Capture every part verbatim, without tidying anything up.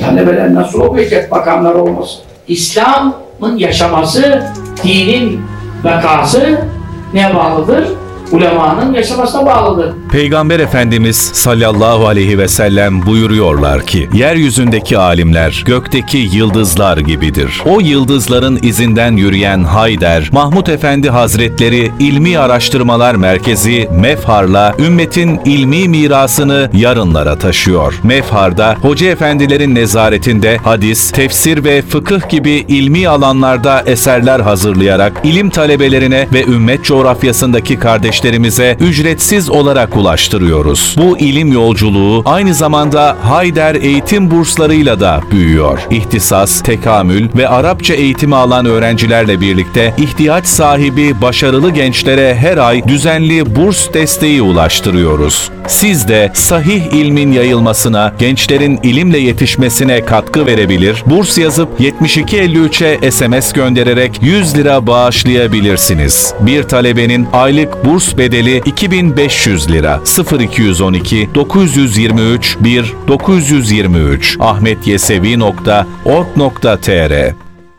talebeler nasıl okuyacak bakanlar olmasın? İslam'ın yaşaması, dinin vakası neye bağlıdır? Ulemanın yaşamasına bağlıdır. Peygamber Efendimiz sallallahu aleyhi ve sellem buyuruyorlar ki, yeryüzündeki alimler gökteki yıldızlar gibidir. O yıldızların izinden yürüyen Hayder, Mahmud Efendi Hazretleri İlmi Araştırmalar Merkezi Mefhar'la ümmetin ilmi mirasını yarınlara taşıyor. Mefhar'da hoca efendilerin nezaretinde hadis, tefsir ve fıkıh gibi ilmi alanlarda eserler hazırlayarak ilim talebelerine ve ümmet coğrafyasındaki kardeşlerimize ücretsiz olarak ulaştırıyoruz. Bu ilim yolculuğu aynı zamanda Hayder eğitim burslarıyla da büyüyor. İhtisas, tekamül ve Arapça eğitimi alan öğrencilerle birlikte ihtiyaç sahibi başarılı gençlere her ay düzenli burs desteği ulaştırıyoruz. Siz de sahih ilmin yayılmasına, gençlerin ilimle yetişmesine katkı verebilir, burs yazıp yetmiş iki elli üçe S M S göndererek yüz lira bağışlayabilirsiniz. Bir talebenin aylık burs bedeli iki bin beş yüz lira. sıfır iki yüz on iki dokuz yüz yirmi üç bir dokuz yüz yirmi üç ahmetyesevi nokta org nokta tr.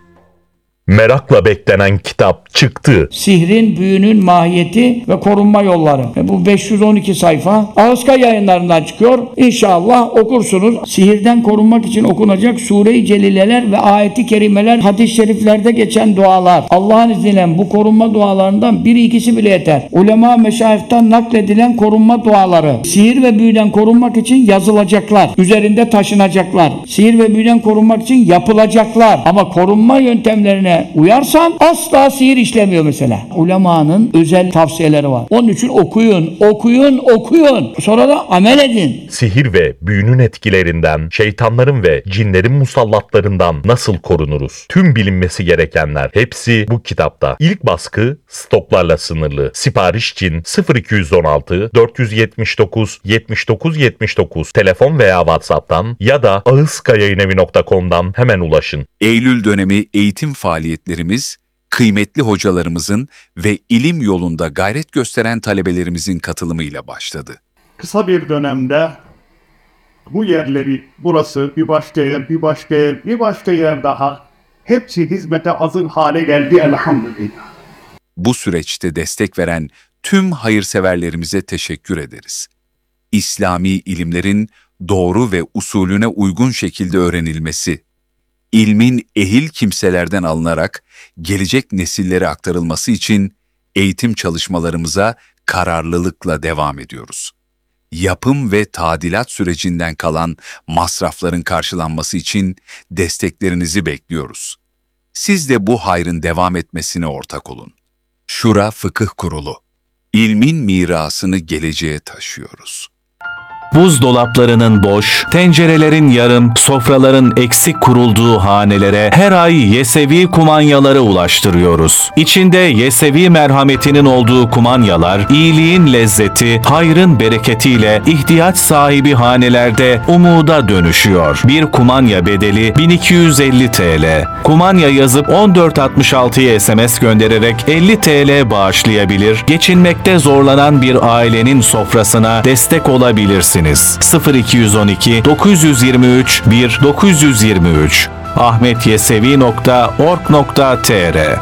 Merakla beklenen kitap çıktı. Sihrin, büyünün mahiyeti ve korunma yolları. E bu beş yüz on iki sayfa Ağızka Yayınlarından çıkıyor. İnşallah okursunuz. Sihirden korunmak için okunacak Sure-i Celileler ve ayeti kerimeler, hadis-i şeriflerde geçen dualar. Allah'ın izniyle bu korunma dualarından biri ikisi bile yeter. Ulema meşayihten nakledilen korunma duaları. Sihir ve büyüden korunmak için yazılacaklar. Üzerinde taşınacaklar. Sihir ve büyüden korunmak için yapılacaklar. Ama korunma yöntemlerine uyarsan asla sihir işlemiyor mesela. Ulemanın özel tavsiyeleri var. Onun için okuyun, okuyun, okuyun. Sonra da amel edin. Sihir ve büyünün etkilerinden, şeytanların ve cinlerin musallatlarından nasıl korunuruz? Tüm bilinmesi gerekenler hepsi bu kitapta. İlk baskı stoklarla sınırlı. Sipariş için sıfır iki yüz on altı dört yüz yetmiş dokuz yetmiş dokuz yetmiş dokuz telefon veya WhatsApp'tan ya da ağızkayayınevi nokta com'dan hemen ulaşın. Eylül dönemi eğitim faaliyetlerimiz, kıymetli hocalarımızın ve ilim yolunda gayret gösteren talebelerimizin katılımıyla başladı. Kısa bir dönemde bu yerleri, burası bir başka yer, bir başka yer, bir başka yer daha hepsi hizmete hazır hale geldi elhamdülillah. Bu süreçte destek veren tüm hayırseverlerimize teşekkür ederiz. İslami ilimlerin doğru ve usulüne uygun şekilde öğrenilmesi, ilmin ehil kimselerden alınarak gelecek nesillere aktarılması için eğitim çalışmalarımıza kararlılıkla devam ediyoruz. Yapım ve tadilat sürecinden kalan masrafların karşılanması için desteklerinizi bekliyoruz. Siz de bu hayrın devam etmesine ortak olun. Şura Fıkıh Kurulu. İlmin mirasını geleceğe taşıyoruz. Buzdolaplarının boş, tencerelerin yarım, sofraların eksik kurulduğu hanelere her ay Yesevi kumanyaları ulaştırıyoruz. İçinde Yesevi merhametinin olduğu kumanyalar, iyiliğin lezzeti, hayrın bereketiyle ihtiyaç sahibi hanelerde umuda dönüşüyor. Bir kumanya bedeli bin iki yüz elli TL. Kumanya yazıp on dört altmış altıya S M S göndererek elli TL bağışlayabilir, geçinmekte zorlanan bir ailenin sofrasına destek olabilirsiniz. sıfır iki yüz on iki dokuz yüz yirmi üç bir dokuz yüz yirmi üç ahmetyesevi nokta org nokta tr.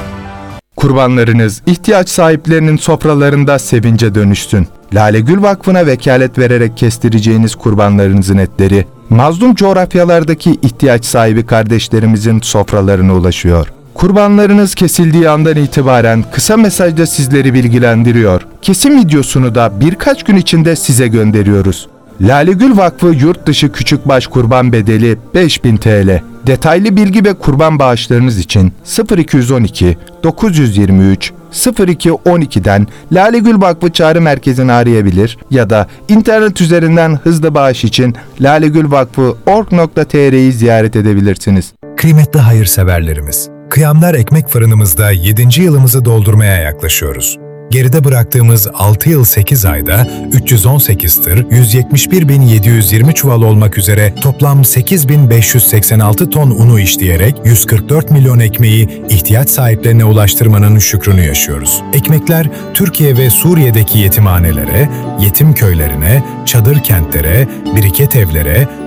Kurbanlarınız ihtiyaç sahiplerinin sofralarında sevince dönüşsün. Lale Gül Vakfı'na vekalet vererek kestireceğiniz kurbanlarınızın etleri mazlum coğrafyalardaki ihtiyaç sahibi kardeşlerimizin sofralarına ulaşıyor. Kurbanlarınız kesildiği andan itibaren kısa mesajda sizleri bilgilendiriyor. Kesim videosunu da birkaç gün içinde size gönderiyoruz. Lale Gül Vakfı yurt dışı küçükbaş kurban bedeli beş bin TL. Detaylı bilgi ve kurban bağışlarınız için sıfır iki yüz on iki dokuz yüz yirmi üç sıfır iki on iki'den Lale Gül Vakfı Çağrı Merkezi'ni arayabilir ya da internet üzerinden hızlı bağış için lalegülvakfı nokta org nokta tr'yi ziyaret edebilirsiniz. Kıymetli hayırseverlerimiz, Kıyamlar Ekmek Fırınımızda yedinci yılımızı doldurmaya yaklaşıyoruz. Geride bıraktığımız altı yıl sekiz ayda üç yüz on sekiz tır, yüz yetmiş bir bin yedi yüz yirmi çuval olmak üzere toplam sekiz bin beş yüz seksen altı ton unu işleyerek yüz kırk dört milyon ekmeği ihtiyaç sahiplerine ulaştırmanın şükrünü yaşıyoruz. Ekmekler Türkiye ve Suriye'deki yetimhanelere, yetim köylerine, çadır kentlere, biriket evlere,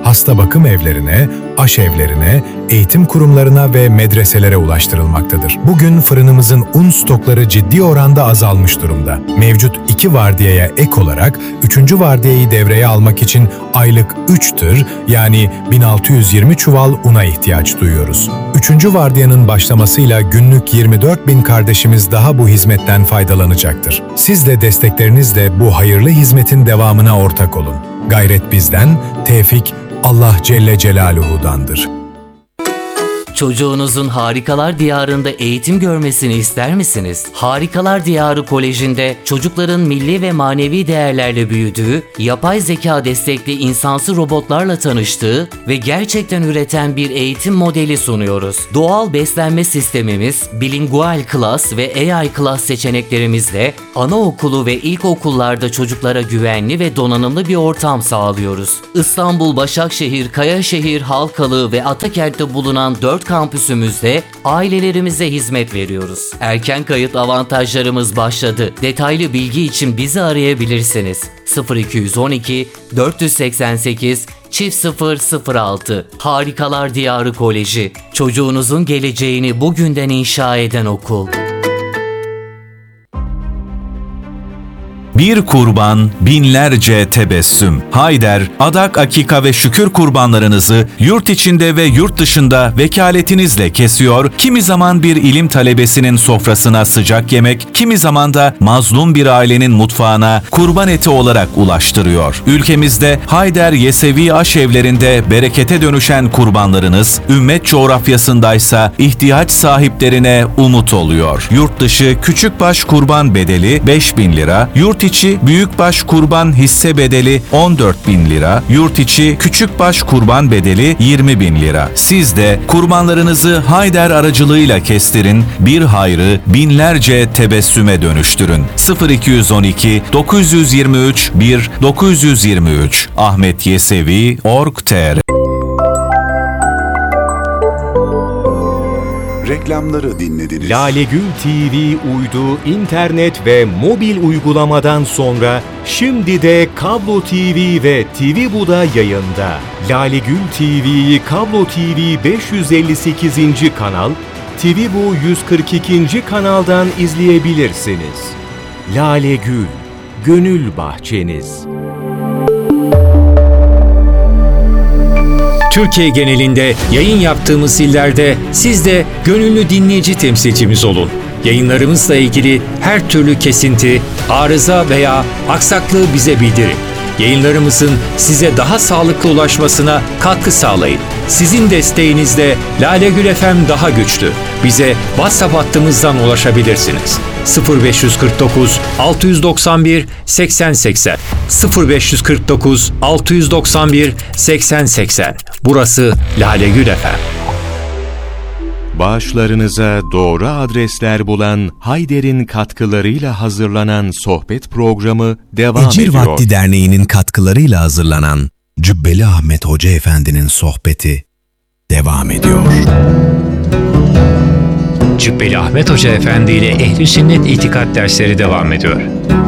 hasta bakım evlerine, aşevlerine, eğitim kurumlarına ve medreselere ulaştırılmaktadır. Bugün fırınımızın un stokları ciddi oranda azalmış durumda. Mevcut iki vardiyaya ek olarak üçüncü vardiyayı devreye almak için aylık üç tır yani bin altı yüz yirmi çuval una ihtiyaç duyuyoruz. Üçüncü vardiyanın başlamasıyla günlük yirmi dört bin kardeşimiz daha bu hizmetten faydalanacaktır. Siz de desteklerinizle bu hayırlı hizmetin devamına ortak olun. Gayret bizden, tevfik Allah Celle Celaluhu'dandır. Çocuğunuzun Harikalar Diyarı'nda eğitim görmesini ister misiniz? Harikalar Diyarı Koleji'nde çocukların milli ve manevi değerlerle büyüdüğü, yapay zeka destekli insansı robotlarla tanıştığı ve gerçekten üreten bir eğitim modeli sunuyoruz. Doğal beslenme sistemimiz, bilingual class ve A I class seçeneklerimizle anaokulu ve ilkokullarda çocuklara güvenli ve donanımlı bir ortam sağlıyoruz. İstanbul, Başakşehir, Kayaşehir, Halkalı ve Atakent'te bulunan dört kampüsümüzde ailelerimize hizmet veriyoruz. Erken kayıt avantajlarımız başladı. Detaylı bilgi için bizi arayabilirsiniz. sıfır iki on iki dört seksen sekiz çift sıfır sıfır altı Harikalar Diyarı Koleji. Çocuğunuzun geleceğini bugünden inşa eden okul. Bir kurban, binlerce tebessüm. Hayder, adak, akika ve şükür kurbanlarınızı yurt içinde ve yurt dışında vekaletinizle kesiyor, kimi zaman bir ilim talebesinin sofrasına sıcak yemek, kimi zaman da mazlum bir ailenin mutfağına kurban eti olarak ulaştırıyor. Ülkemizde Hayder Yesevi aşevlerinde berekete dönüşen kurbanlarınız, ümmet coğrafyasındaysa ihtiyaç sahiplerine umut oluyor. Yurt dışı küçükbaş kurban bedeli beş bin lira, yurt içi büyükbaş kurban hisse bedeli on dört bin lira, yurt içi küçükbaş kurban bedeli yirmi bin lira. Siz de kurbanlarınızı Hayder aracılığıyla kestirin, bir hayrı binlerce tebessüme dönüştürün. sıfır iki on iki dokuz yüz yirmi üç bir dokuz yüz yirmi üç Ahmet Yesevi nokta org nokta tr Reklamları dinlediniz. Lale Gül T V uydu, internet ve mobil uygulamadan sonra şimdi de Kablo T V ve T V Bu'da yayında. Lale Gül T V'yi Kablo T V beş yüz elli sekizinci kanal, T V Bu yüz kırk ikinci kanaldan izleyebilirsiniz. Lale Gül, gönül bahçeniz. Türkiye genelinde yayın yaptığımız illerde siz de gönüllü dinleyici temsilcimiz olun. Yayınlarımızla ilgili her türlü kesinti, arıza veya aksaklığı bize bildirin. Yayınlarımızın size daha sağlıklı ulaşmasına katkı sağlayın. Sizin desteğinizle Lale Gül F M daha güçlü. Bize WhatsApp hattımızdan ulaşabilirsiniz. sıfır beş kırk dokuz altı doksan bir seksen seksen sıfır beş kırk dokuz altı doksan bir seksen seksen. Burası Lale Gül F M. Bağışlarınıza doğru adresler bulan Hayder'in katkılarıyla hazırlanan sohbet programı devam Ecir ediyor. Vakti Derneği'nin katkılarıyla hazırlanan Cübbeli Ahmet Hoca Efendi'nin sohbeti devam ediyor. Cübbeli Ahmet Hoca Efendi ile Ehl-i Sünnet İtikat dersleri devam ediyor.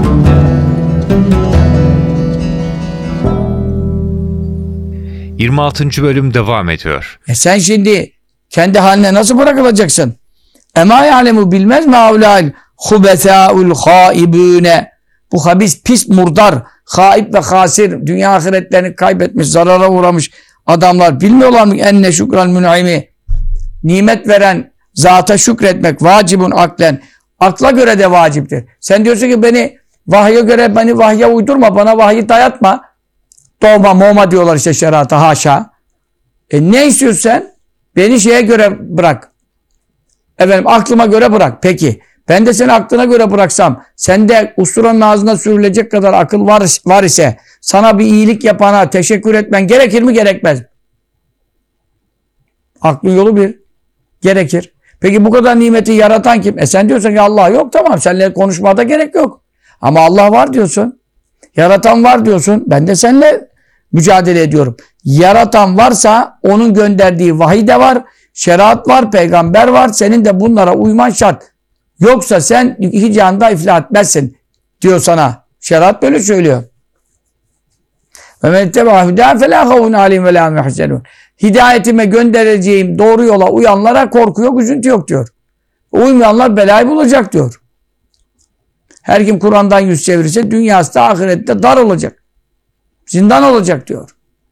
yirmi altıncı bölüm devam ediyor. E sen şimdi kendi haline nasıl bırakılacaksın? Ema ya'lemu bilmez mi avlal hubesâul haibûne. Bu habis, pis, murdar, haib ve hasir, dünya ahiretlerini kaybetmiş, zarara uğramış adamlar bilmiyorlar mı? Enne şükral mün'imi. Nimet veren zata şükretmek vacibun aklen. Akla göre de vaciptir. Sen diyorsun ki beni vahye göre, beni vahye uydurma, bana vahyi dayatma. Doğma moma diyorlar işte şerata, haşa. E ne istiyorsun sen? Beni şeye göre bırak. Efendim aklıma göre bırak. Peki ben de seni aklına göre bıraksam, sende usturanın ağzına sürülecek kadar akıl var, var ise sana bir iyilik yapana teşekkür etmen gerekir mi, gerekmez mi? Aklın yolu bir. Gerekir. Peki bu kadar nimeti yaratan kim? E sen diyorsun ki Allah yok, tamam, seninle konuşmada gerek yok. Ama Allah var diyorsun. Yaratan var diyorsun. Ben de seninle mücadele ediyorum. Yaratan varsa onun gönderdiği vahiy de var, şeriat var, peygamber var. Senin de bunlara uyman şart. Yoksa sen iki cihanda iflah etmezsin diyor sana. Şeriat böyle söylüyor. Ve men itteba hudâ felâ havfun aleyhim ve lâ hum yahzenûn. Hidayetime göndereceğim doğru yola uyanlara korku yok, üzüntü yok diyor. Uymayanlar belayı bulacak diyor. Her kim Kur'an'dan yüz çevirirse dünyası da ahirette dar olacak. Zindan olacak diyor.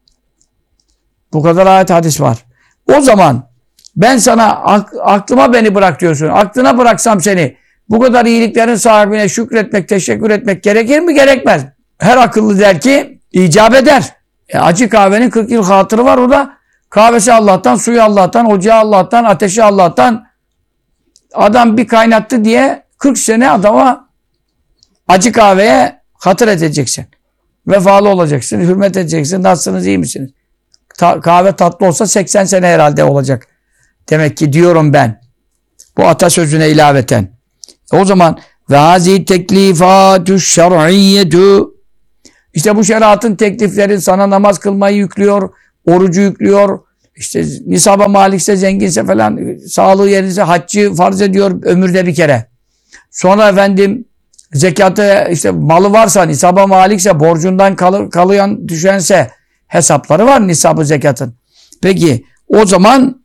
Bu kadar ayet hadis var. O zaman ben sana ak aklıma beni bırak diyorsun. Aklına bıraksam seni bu kadar iyiliklerin sahibine şükretmek, teşekkür etmek gerekir mi? Gerekmez. Her akıllı der ki icap eder. E, acı kahvenin kırk yıl hatırı var orada. Kahvesi Allah'tan, suyu Allah'tan, ocağı Allah'tan, ateşi Allah'tan. Adam bir kaynattı diye kırk sene adama acı kahveye hatır edeceksin. Vefalı olacaksın, hürmet edeceksin. Nasılsınız, iyi misiniz? Ta kahve tatlı olsa seksen sene herhalde olacak. Demek ki diyorum ben. Bu atasözüne ilaveten. O zaman ve hazi teklifatü şer'iyyetu. İşte bu şeriatın teklifleri sana namaz kılmayı yüklüyor, orucu yüklüyor. İşte nisaba malikse, zenginse falan, sağlığı yerindeyse haccı farz ediyor ömürde bir kere. Sonra efendim zekatı, işte malı varsa, nisaba malikse, borcundan kalır, kalıyan düşense hesapları var nisabı zekatın. Peki o zaman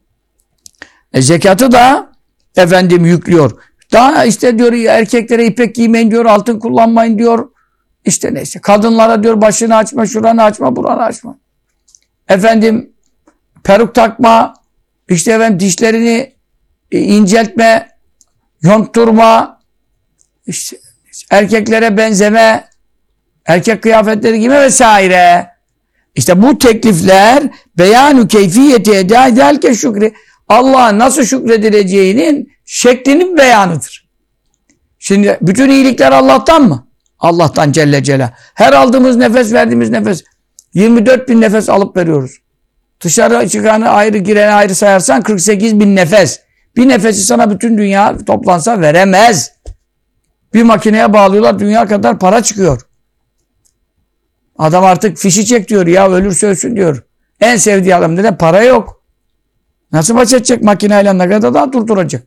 e, zekatı da efendim yüklüyor. Daha işte diyor erkeklere ipek giymeyin diyor, altın kullanmayın diyor. İşte neyse. Kadınlara diyor başını açma, şuranı açma, buranı açma. Efendim peruk takma, işte efendim dişlerini e, inceltme, yontturma, işte erkeklere benzeme, erkek kıyafetleri giyme vesaire. İşte bu teklifler beyanu keyfiyeti eda ederken şükri, Allah'a nasıl şükredileceğinin şeklinin beyanıdır. Şimdi bütün iyilikler Allah'tan mı? Allah'tan Celle Celal. Her aldığımız nefes, verdiğimiz nefes. yirmi dört bin nefes alıp veriyoruz. Dışarı çıkanı ayrı, gireni ayrı sayarsan kırk sekiz bin nefes. Bir nefesi sana bütün dünya toplansa veremez. Bir makineye bağlıyorlar, dünya kadar para çıkıyor. Adam artık fişi çek diyor, ya ölürse ölsün diyor. En sevdiği adamda da para yok. Nasıl baş edecek makineyle, ne kadar daha durduracak?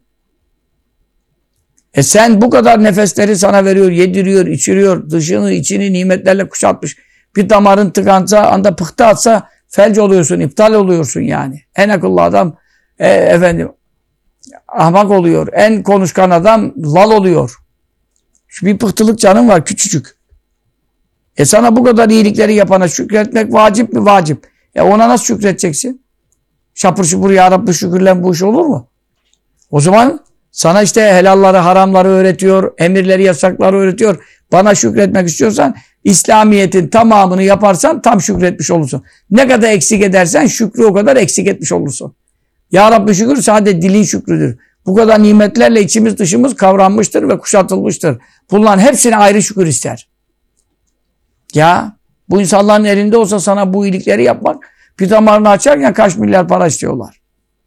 E sen bu kadar nefesleri sana veriyor, yediriyor, içiriyor, dışını, içini nimetlerle kuşatmış. Bir damarın tıkansa, anda pıhtı atsa felç oluyorsun, iptal oluyorsun yani. En akıllı adam e, efendim ahmak oluyor. En konuşkan adam lal oluyor. Şu bir pıhtılık canın var küçücük. E sana bu kadar iyilikleri yapana şükretmek vacip mi? Vacip. E ona nasıl şükredeceksin? Şapır şupur ya Rabbi şükürlen bu iş olur mu? O zaman sana işte helalları, haramları öğretiyor, emirleri, yasakları öğretiyor. Bana şükretmek istiyorsan İslamiyet'in tamamını yaparsan tam şükretmiş olursun. Ne kadar eksik edersen şükrü o kadar eksik etmiş olursun. Ya Rabbi şükür sadece dilin şükrüdür. Bu kadar nimetlerle içimiz dışımız kavranmıştır ve kuşatılmıştır. Bunların hepsine ayrı şükür ister. Ya bu insanların elinde olsa sana bu iyilikleri yapmak, bir damarını açarken kaç milyar para istiyorlar.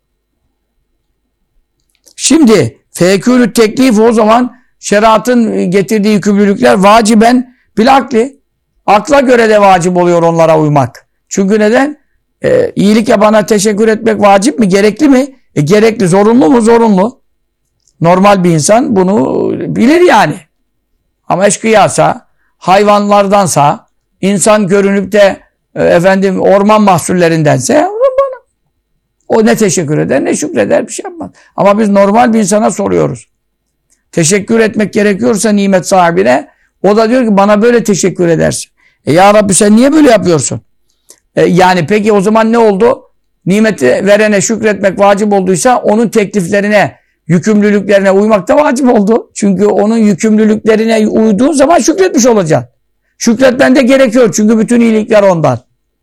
Şimdi fekûlü teklif, o zaman şeriatın getirdiği yükümlülükler vaciben bilakli. Akla göre de vacip oluyor onlara uymak. Çünkü neden? Ee, iyilik yapana teşekkür etmek vacip mi? Gerekli mi? E, gerekli. Zorunlu mu? Zorunlu. Normal bir insan bunu bilir yani. Ama eşkıyasa, hayvanlardansa, insan görünüp de e, efendim orman mahsullerindense o ne teşekkür eder ne şükreder, bir şey yapmaz. Ama biz normal bir insana soruyoruz. Teşekkür etmek gerekiyorsa nimet sahibine, o da diyor ki bana böyle teşekkür edersin. E ya Rabbi sen niye böyle yapıyorsun? E yani peki o zaman ne oldu? Nimeti verene şükretmek vacip olduysa onun tekliflerine, yükümlülüklerine uymak da vacip oldu. Çünkü onun yükümlülüklerine uyduğun zaman şükretmiş olacaksın. Şükretmen de gerekiyor çünkü bütün iyilikler ondan.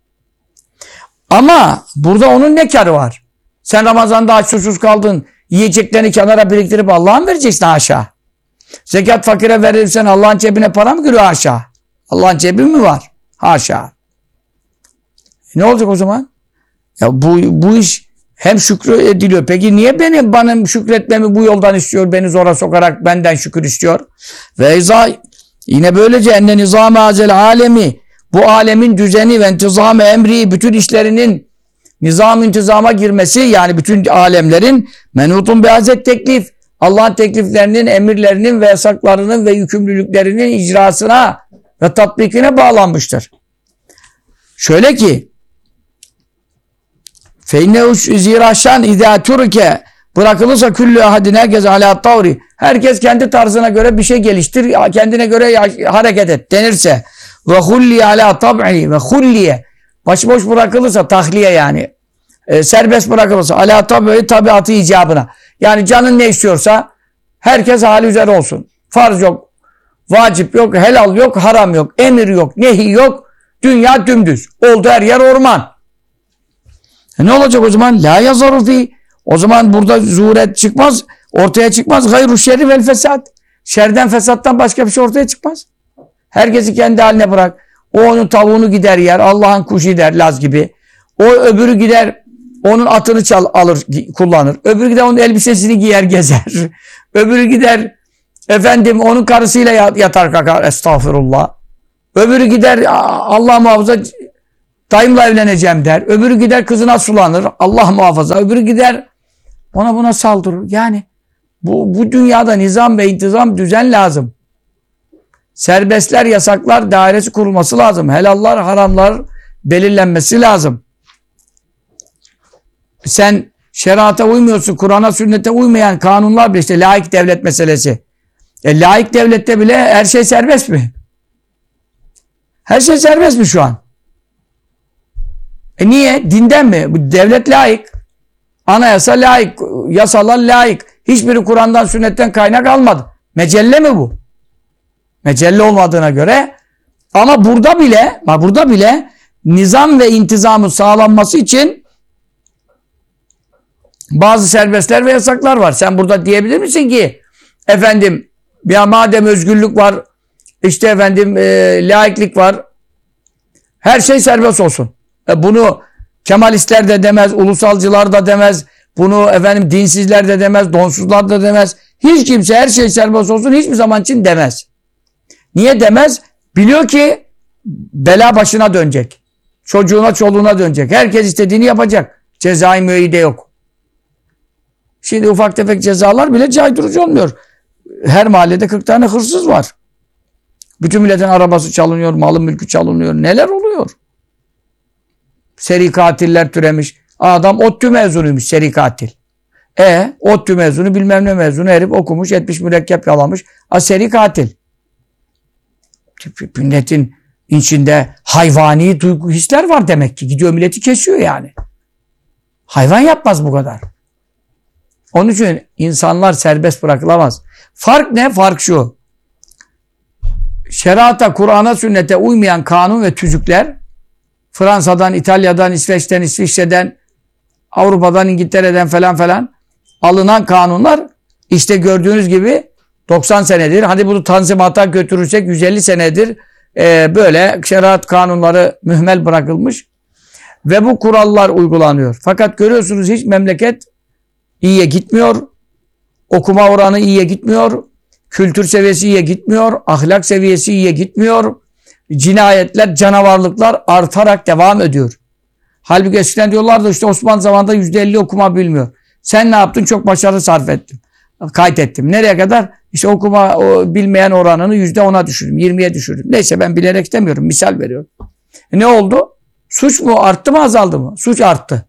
Ama burada onun ne karı var? Sen Ramazan'da aç susuz kaldın, yiyeceklerini kenara biriktirip Allah'a mı vereceksin aşağı? Zekat fakire verirsen Allah'ın cebine para mı giriyor aşağı? Allah'ın cebi mi var? Haşa. E ne olacak o zaman? Ya bu, bu iş hem şükrü ediliyor. Peki niye benim bana şükretmemi bu yoldan istiyor? Beni zora sokarak benden şükür istiyor. Ve izâ, yine böylece enne nizâme azel alemi, bu alemin düzeni ve intizam-ı emri, bütün işlerinin nizam intizama girmesi, yani bütün alemlerin menutun bihazet teklif, Allah'ın tekliflerinin, emirlerinin ve yasaklarının ve yükümlülüklerinin icrasına ve tatbikine bağlanmıştır. Şöyle ki feinnehu ziraşan idâ turke bırakılırsa küllü ahadin herkes alâ tavri herkes kendi tarzına göre bir şey geliştir, kendine göre hareket et denirse ve hulliye alâ tab'i ve hulliye başıboş bırakılırsa tahliye yani e, serbest bırakılırsa alâ tab'i tabiatı icabına yani canın ne istiyorsa herkes hali üzere olsun. Farz yok, vacip yok, helal yok, haram yok, emir yok, nehi yok. Dünya dümdüz. Oldu her yer orman. E ne olacak o zaman? La yazaru fi. O zaman burada zuhuret çıkmaz. Ortaya çıkmaz. Gayru şerri vel fesat. Şerden fesattan başka bir şey ortaya çıkmaz. Herkesi kendi haline bırak. O onun tavuğunu gider yer. Allah'ın kuşu gider Laz gibi. O öbürü gider onun atını çal, alır kullanır. Öbürü gider onun elbisesini giyer gezer. Öbürü gider efendim onun karısıyla yatar kalkar. Estağfurullah. Öbürü gider Allah muhafaza dayımla evleneceğim der. Öbürü gider kızına sulanır. Allah muhafaza. Öbürü gider ona buna saldırır. Yani bu, bu dünyada nizam ve intizam düzen lazım. Serbestler, yasaklar dairesi kurulması lazım. Helallar, haramlar belirlenmesi lazım. Sen şerata uymuyorsun. Kur'an'a, sünnete uymayan kanunlar bile işte laik devlet meselesi. E, laik devlette bile her şey serbest mi? Her şey serbest mi şu an? E niye? Dinden mi? Bu devlet laik. Anayasa laik. Yasalar laik. Hiçbiri Kur'an'dan, sünnetten kaynak almadı. Mecelle mi bu? Mecelle olmadığına göre ama burada bile burada bile nizam ve intizamın sağlanması için bazı serbestler ve yasaklar var. Sen burada diyebilir misin ki efendim ya madem özgürlük var işte efendim e, laiklik var her şey serbest olsun. E, bunu Kemalistler de demez, ulusalcılar da demez, bunu efendim dinsizler de demez, donsuzlar da demez. Hiç kimse her şey serbest olsun hiçbir zaman için demez. Niye demez? Biliyor ki bela başına dönecek. Çocuğuna, çoluğuna dönecek. Herkes istediğini yapacak. Cezai müeyyide yok. Şimdi ufak tefek cezalar bile caydırıcı olmuyor. Her mahallede kırk tane hırsız var. Bütün milletin arabası çalınıyor, malı mülkü çalınıyor. Neler oluyor? Seri katiller türemiş. Adam ODTÜ mezunuymuş seri katil. E ODTÜ mezunu bilmem ne mezunu herif okumuş, etmiş mürekkep yalamış. A seri katil. Milletin içinde hayvani duygu hisler var demek ki. Gidiyor milleti kesiyor yani. Hayvan yapmaz bu kadar. Onun için insanlar serbest bırakılamaz. Fark ne? Fark şu. Şerata, Kur'an'a, sünnete uymayan kanun ve tüzükler Fransa'dan, İtalya'dan, İsveç'ten, İsviçre'den, Avrupa'dan, İngiltere'den falan falan alınan kanunlar işte gördüğünüz gibi doksan senedir. Hadi bunu tanzimata götürürsek yüz elli senedir e, böyle şeriat kanunları mühmel bırakılmış ve bu kurallar uygulanıyor. Fakat görüyorsunuz hiç memleket iyiye gitmiyor. Okuma oranı iyiye gitmiyor. Kültür seviyesi iyiye gitmiyor. Ahlak seviyesi iyiye gitmiyor. Cinayetler, canavarlıklar artarak devam ediyor. Halbuki eskiden diyorlardı işte Osmanlı zamanında yüzde elli okuma bilmiyor. Sen ne yaptın? Çok başarı sarf ettim. Kaydettim. Nereye kadar? İşte okuma o, bilmeyen oranını yüzde ona düşürdüm. yirmiye düşürdüm. Neyse ben bilerek demiyorum. Misal veriyorum. E ne oldu? Suç mu arttı mı azaldı mı? Suç arttı.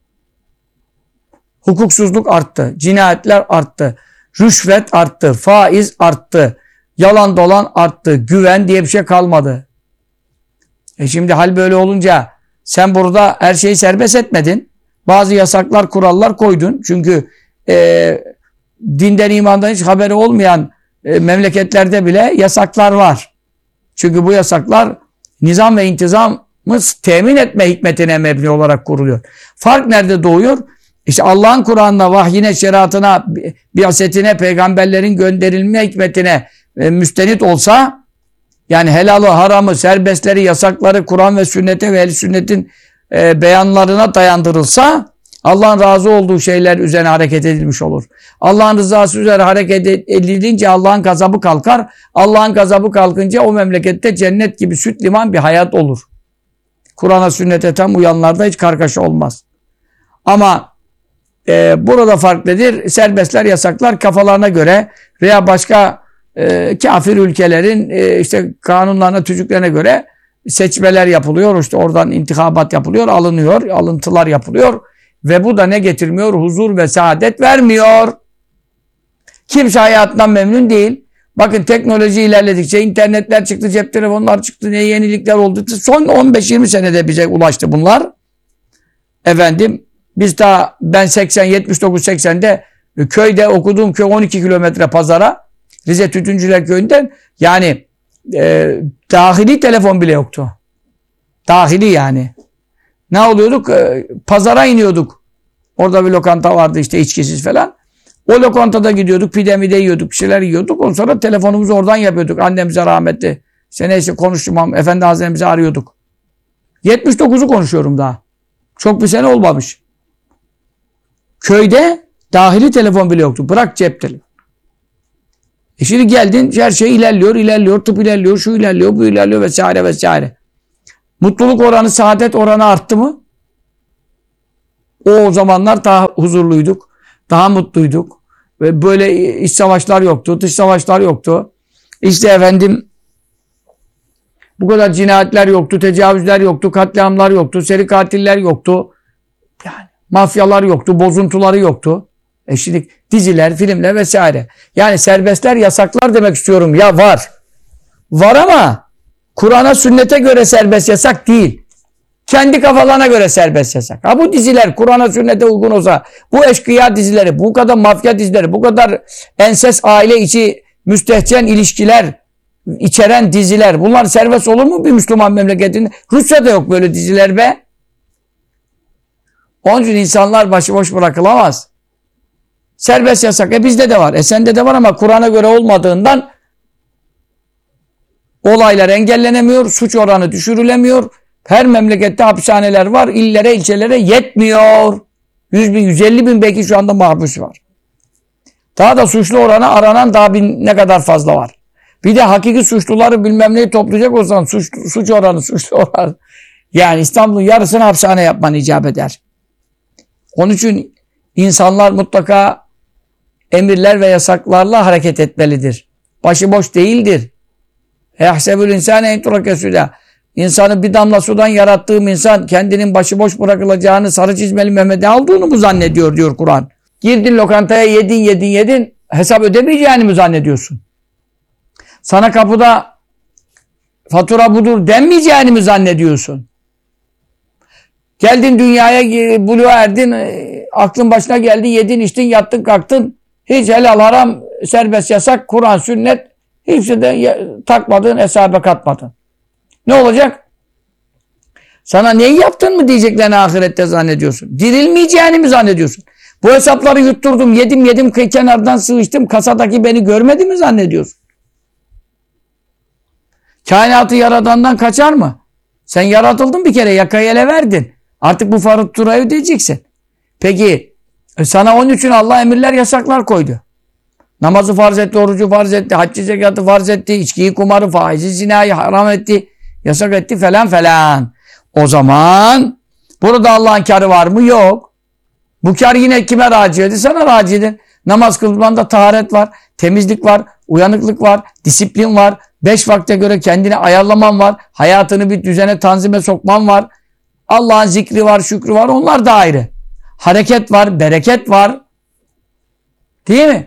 Hukuksuzluk arttı. Cinayetler arttı. Rüşvet arttı. Faiz arttı. Yalan dolan arttı. Güven diye bir şey kalmadı. E şimdi hal böyle olunca sen burada her şeyi serbest etmedin. Bazı yasaklar, kurallar koydun. Çünkü e, dinden, imandan hiç haberi olmayan e, memleketlerde bile yasaklar var. Çünkü bu yasaklar nizam ve intizamı temin etme hikmetine mebni olarak kuruluyor. Fark nerede doğuyor? İşte Allah'ın Kur'an'ına, vahyine, şeriatına, biasetine, peygamberlerin gönderilme hikmetine e, müstenit olsa, yani helalı, haramı, serbestleri, yasakları Kur'an ve sünnete ve ehl-i sünnetin e, beyanlarına dayandırılsa, Allah'ın razı olduğu şeyler üzerine hareket edilmiş olur. Allah'ın rızası üzerine hareket edilince Allah'ın gazabı kalkar. Allah'ın gazabı kalkınca o memlekette cennet gibi süt liman bir hayat olur. Kur'an'a, sünnete tam uyanlarda hiç kargaşa olmaz. Ama e, burada fark nedir? Serbestler, yasaklar kafalarına göre veya başka e, kafir ülkelerin e, işte kanunlarına, tüzüklerine göre seçmeler yapılıyor. İşte oradan intikabat yapılıyor, alınıyor, alıntılar yapılıyor. Ve bu da ne getirmiyor? Huzur ve saadet vermiyor. Kimse hayatından memnun değil. Bakın teknoloji ilerledikçe internetler çıktı, cep telefonlar çıktı, ne yenilikler oldu. Son on beş yirmi senede bize ulaştı bunlar. Efendim biz daha ben seksen yetmiş dokuz seksende köyde okuduğum köy on iki kilometre pazara Rize Tütüncüler Köyü'nden yani e, dahili telefon bile yoktu. Dahili yani. Ne oluyorduk? E, pazara iniyorduk. Orada bir lokanta vardı işte içkisiz falan. O lokantada gidiyorduk, pide mide yiyorduk, bir şeyler yiyorduk. Ondan sonra telefonumuzu oradan yapıyorduk. Annemize rahmetli. İşte neyse konuştum, Efendi Hazretlerimizi arıyorduk. yetmiş dokuzu konuşuyorum daha. Çok bir sene olmamış. Köyde dahili telefon bile yoktu. Bırak cep telefonu. E şimdi geldin, her şey ilerliyor, ilerliyor, tıp ilerliyor, şu ilerliyor, bu ilerliyor vesaire vesaire. Mutluluk oranı, saadet oranı arttı mı? O, o zamanlar daha huzurluyduk, daha mutluyduk. Ve böyle iç savaşlar yoktu, dış savaşlar yoktu. İşte efendim bu kadar cinayetler yoktu, tecavüzler yoktu, katliamlar yoktu, seri katiller yoktu. Yani mafyalar yoktu, bozuntuları yoktu. E şimdi diziler, filmler vesaire. Yani serbestler, yasaklar demek istiyorum. Ya var. Var ama Kur'an'a, sünnete göre serbest yasak değil. Kendi kafalarına göre serbest yasak. Ha bu diziler Kur'an'a, sünnete uygun olsa, bu eşkıya dizileri, bu kadar mafya dizileri, bu kadar enses, aile içi müstehcen ilişkiler içeren diziler, bunlar serbest olur mu bir Müslüman memleketinde? Rusya'da yok böyle diziler be. Onun için insanlar başıboş bırakılamaz. Serbest yasak. E bizde de var. E sende de var ama Kur'an'a göre olmadığından olaylar engellenemiyor, suç oranı düşürülemiyor. Her memlekette hapishaneler var. İllere, ilçelere yetmiyor. yüz bin, yüz elli bin belki şu anda mahpus var. Daha da suçlu oranı aranan daha bin ne kadar fazla var. Bir de hakiki suçluları bilmem neyi toplayacak olsan suç, suç oranı, suçlu oranı. Yani İstanbul'un yarısını hapishane yapman icap eder. Onun için insanlar mutlaka emirler ve yasaklarla hareket etmelidir. Başıboş değildir. Ehsebül insane enturake suda. İnsanı bir damla sudan yarattığım insan kendinin başıboş bırakılacağını, sarı çizmeli Mehmet'e aldığını mı zannediyor diyor Kur'an. Girdin lokantaya, yedin yedin yedin, hesap ödemeyeceğini mi zannediyorsun? Sana kapıda fatura budur denmeyeceğini mi zannediyorsun? Geldin dünyaya, buluğa erdin, aklın başına geldi, yedin içtin, yattın kalktın. Hiç helal haram, serbest yasak, Kur'an, sünnet hiçbir de takmadın, hesaba katmadın. Ne olacak? Sana neyi yaptın mı diyeceklerini ahirette zannediyorsun. Dirilmeyeceğini mi zannediyorsun? Bu hesapları yutturdum, yedim yedim, kenardan sığıştım, kasadaki beni görmedi mi zannediyorsun? Kainatı yaradandan kaçar mı? Sen yaratıldın bir kere, yakayı ele verdin. Artık bu faturayı ödeyeceksin. Peki sana onun için Allah emirler, yasaklar koydu. Namazı farz etti, orucu farz etti, haccı zekatı farz etti, içkiyi, kumarı, faizi, zinayı haram etti, yasak etti falan falan. O zaman burada Allah'ın kârı var mı? Yok. Bu kâr yine kime raci edi? Sana raci eder. Namaz kılmanda taharet var, temizlik var, uyanıklık var, disiplin var, beş vakte göre kendini ayarlaman var, hayatını bir düzene, tanzime sokman var, Allah'ın zikri var, şükrü var, onlar da ayrı. Hareket var, bereket var. Değil mi?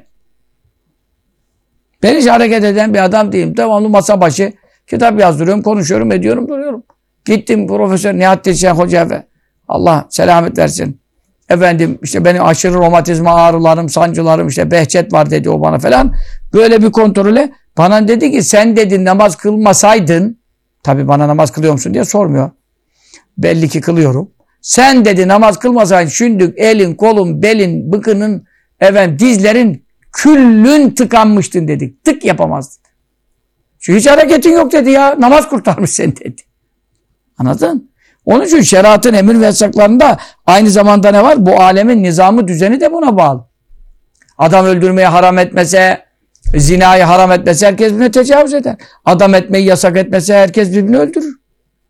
Ben hiç hareket eden bir adam değilim. Devamlı masa başı kitap yazdırıyorum, konuşuyorum, ediyorum, duruyorum. Gittim Profesör Nihattin Şen Hoca Efe. Allah selamet versin. Efendim işte benim aşırı romatizma ağrılarım, sancılarım, işte behçet var dedi o bana falan. Böyle bir kontrole bana dedi ki sen dedi namaz kılmasaydın, tabii bana namaz kılıyor musun diye sormuyor. Belli ki kılıyorum. Sen dedi namaz kılmasaydın şündük elin, kolun, belin, bıkının, efendim dizlerin küllün tıkanmıştın dedi. Tık yapamazdın. Şu hiç hareketin yok dedi ya. Namaz kurtarmış seni dedi. Anladın? Onun için şeriatın emir ve yasaklarında aynı zamanda ne var? Bu alemin nizamı, düzeni de buna bağlı. Adam öldürmeyi haram etmese, zinayı haram etmese herkes birbirine tecavüz eder. Adam etmeyi yasak etmese herkes birbirini öldürür.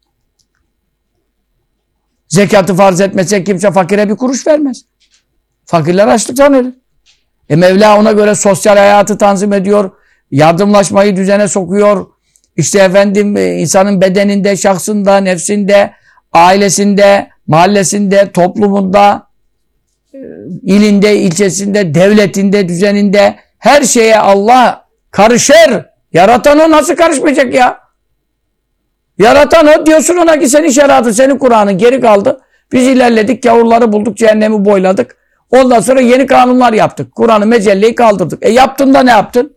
Zekatı farz etmese kimse fakire bir kuruş vermez. Fakirler açlıktan ölür. E Mevla ona göre sosyal hayatı tanzim ediyor. Yardımlaşmayı düzene sokuyor. işte efendim insanın bedeninde, şahsında, nefsinde, ailesinde, mahallesinde, toplumunda, ilinde, ilçesinde, devletinde, düzeninde her şeye Allah karışır. Yaratan o, nasıl karışmayacak ya? Yaratan o, diyorsun ona ki senin şeriatın, senin Kur'an'ın geri kaldı. Biz ilerledik, gavurları bulduk, cehennemi boyladık. Ondan sonra yeni kanunlar yaptık. Kur'an'ı, mecelleyi kaldırdık. E yaptın da ne yaptın?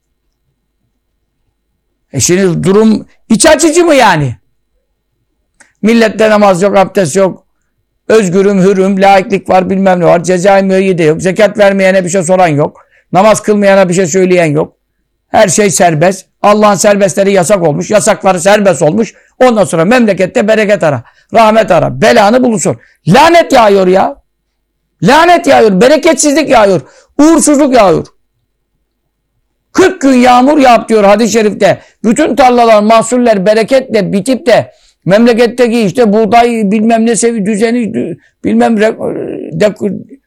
E şimdi durum iç açıcı mı yani? Millette namaz yok, abdest yok. Özgürüm, hürüm, laiklik var, bilmem ne var. Cezai müeyyide yok. Zekat vermeyene bir şey soran yok. Namaz kılmayana bir şey söyleyen yok. Her şey serbest. Allah'ın serbestleri yasak olmuş. Yasakları serbest olmuş. Ondan sonra memlekette bereket ara. Rahmet ara. Belanı bulursun. Lanet yağıyor ya. Lanet yağıyor. Bereketsizlik yağıyor. Uğursuzluk yağıyor. kırk gün yağmur yağıp diyor hadis-i şerifte. Bütün tarlalar, mahsuller bereketle bitip de memleketteki işte buğday bilmem ne sevi düzeni bilmem de,